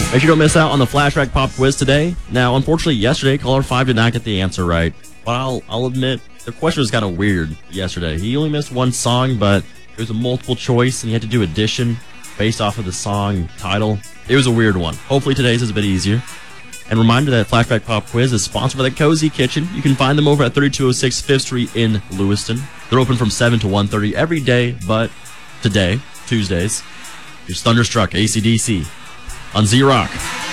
Make sure you don't miss out on the Flashback Pop quiz today. Now, unfortunately, yesterday, caller 5 did not get the answer right. But I'll admit, the question was kind of weird yesterday. He only missed one song, but it was a multiple choice, and he had to do addition based off of the song title. It was a weird one. Hopefully today's is a bit easier. And reminder that Flashback Pop quiz is sponsored by the Cozy Kitchen. You can find them over at 3206 5th Street in Lewiston. They're open from 7 to 1:30 every day, but today, Tuesdays, here's Thunderstruck AC/DC on Z-Rock.